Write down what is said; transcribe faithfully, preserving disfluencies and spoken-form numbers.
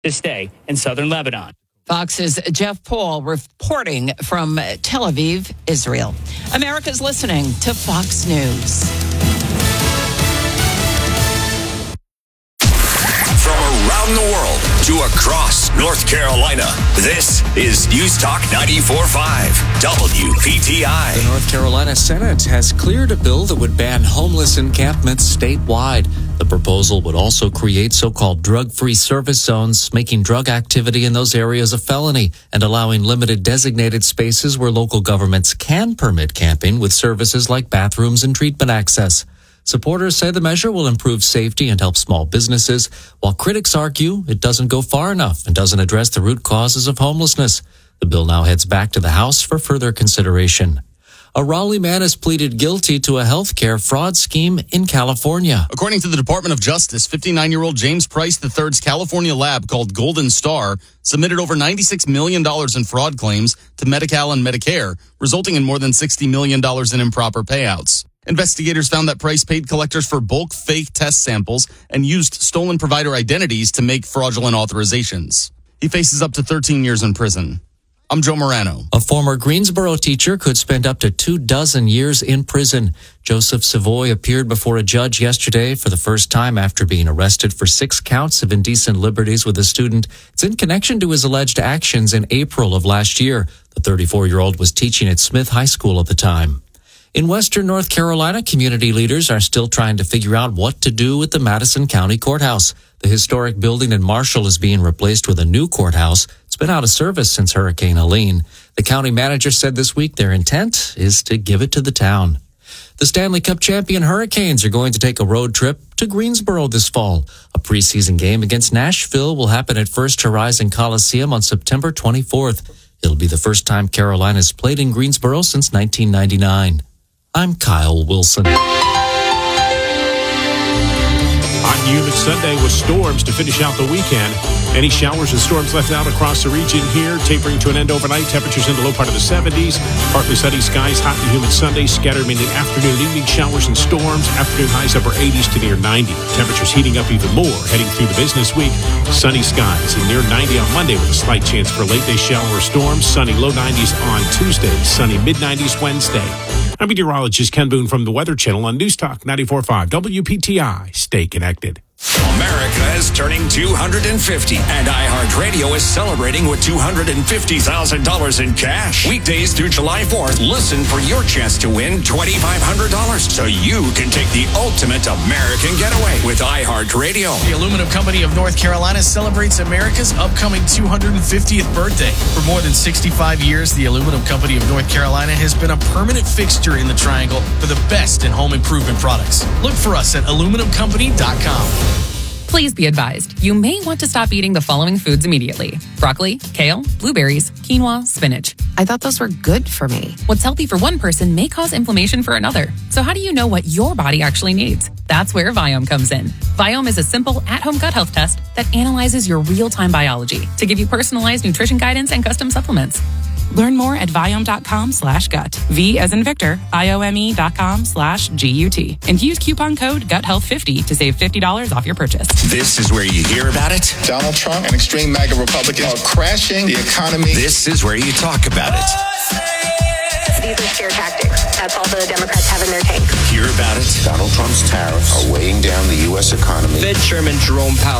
to stay in southern Lebanon. Fox's Jeff Paul reporting from Tel Aviv, Israel. America's listening to Fox News. From around the world to across North Carolina, this is News Talk ninety-four point five W P T I. The North Carolina Senate has cleared a bill that would ban homeless encampments statewide. The proposal would also create so-called drug-free service zones, making drug activity in those areas a felony and allowing limited designated spaces where local governments can permit camping with services like bathrooms and treatment access. Supporters say the measure will improve safety and help small businesses, while critics argue it doesn't go far enough and doesn't address the root causes of homelessness. The bill now heads back to the House for further consideration. A Raleigh man has pleaded guilty to a healthcare fraud scheme in California. According to the Department of Justice, fifty-nine-year-old James Price the third's California lab called Golden Star submitted over ninety-six million dollars in fraud claims to Medi-Cal and Medicare, resulting in more than sixty million dollars in improper payouts. Investigators found that Price paid collectors for bulk fake test samples and used stolen provider identities to make fraudulent authorizations. He faces up to thirteen years in prison. I'm Joe Morano. A former Greensboro teacher could spend up to two dozen years in prison. Joseph Savoy appeared before a judge yesterday for the first time after being arrested for six counts of indecent liberties with a student. It's in connection to his alleged actions in April of last year. The thirty-four-year-old was teaching at Smith High School at the time. In Western North Carolina, community leaders are still trying to figure out what to do with the Madison County Courthouse. The historic building in Marshall is being replaced with a new courthouse. It's been out of service since Hurricane Helene. The county manager said this week their intent is to give it to the town. The Stanley Cup champion Hurricanes are going to take a road trip to Greensboro this fall. A preseason game against Nashville will happen at First Horizon Coliseum on September twenty-fourth. It'll be the first time Carolina's played in Greensboro since nineteen ninety-nine. I'm Kyle Wilson. Hot and humid Sunday with storms to finish out the weekend. Any showers and storms left out across the region here, tapering to an end overnight. Temperatures in the low part of the seventies. Partly sunny skies, hot and humid Sunday. Scattered mainly afternoon and evening showers and storms. Afternoon highs upper eighties to near ninety. Temperatures heating up even more heading through the business week. Sunny skies and near ninety on Monday with a slight chance for late day shower or storms. Sunny low nineties on Tuesday. Sunny mid nineties Wednesday. I'm meteorologist Ken Boone from the Weather Channel on News Talk ninety-four point five W P T I. Stay connected. America is turning two hundred fifty, and iHeartRadio is celebrating with two hundred fifty thousand dollars in cash. Weekdays through July fourth, listen for your chance to win twenty-five hundred dollars so you can take the ultimate American getaway with iHeartRadio. The Aluminum Company of North Carolina celebrates America's upcoming two hundred fiftieth birthday. For more than sixty-five years, the Aluminum Company of North Carolina has been a permanent fixture in the Triangle for the best in home improvement products. Look for us at aluminum company dot com. Please be advised, you may want to stop eating the following foods immediately. Broccoli, kale, blueberries, quinoa, spinach. I thought those were good for me. What's healthy for one person may cause inflammation for another. So how do you know what your body actually needs? That's where Viome comes in. Viome is a simple at-home gut health test that analyzes your real-time biology to give you personalized nutrition guidance and custom supplements. Learn more at Viome.com slash gut. V as in Victor, I-O-M-E dot com slash G-U-T. And use coupon code gut health fifty to save fifty dollars off your purchase. This is where you hear about it. Donald Trump and extreme MAGA Republicans are crashing the economy. This is where you talk about it. These are scare tactics. That's all the Democrats have in their tank. Hear about it. Donald Trump's tariffs are weighing down the U S economy. Fed Chairman Jerome Powell